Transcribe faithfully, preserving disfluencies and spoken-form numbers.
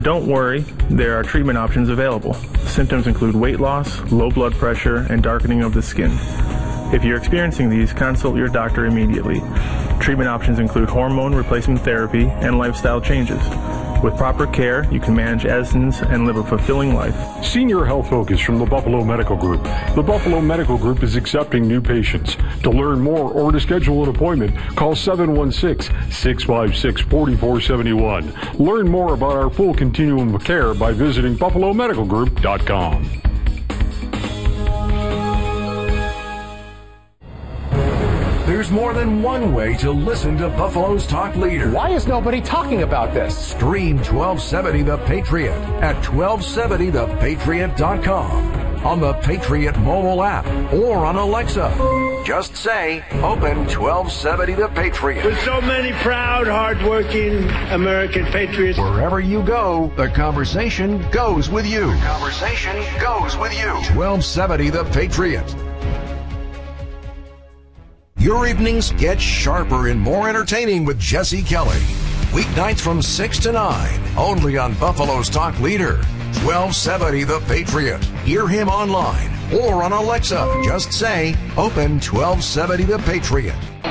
Don't worry, there are treatment options available. Symptoms include weight loss, low blood pressure, and darkening of the skin. If you're experiencing these, consult your doctor immediately. Treatment options include hormone replacement therapy and lifestyle changes. With proper care, you can manage Addison's and live a fulfilling life. Senior Health Focus from the Buffalo Medical Group. The Buffalo Medical Group is accepting new patients. To learn more or to schedule an appointment, call seven one six, six five six, four four seven one. Learn more about our full continuum of care by visiting buffalo medical group dot com. There's more than one way to listen to Buffalo's talk leader. Why is nobody talking about this? Stream twelve seventy The Patriot at twelve seventy the patriot dot com, on the Patriot mobile app, or on Alexa. Just say, open twelve seventy The Patriot. With so many proud, hardworking American patriots. Wherever you go, the conversation goes with you. The conversation goes with you. twelve seventy The Patriot. Your evenings get sharper and more entertaining with Jesse Kelly. Weeknights from six to nine, only on Buffalo's talk leader, twelve seventy The Patriot. Hear him online or on Alexa. Just say, open twelve seventy The Patriot.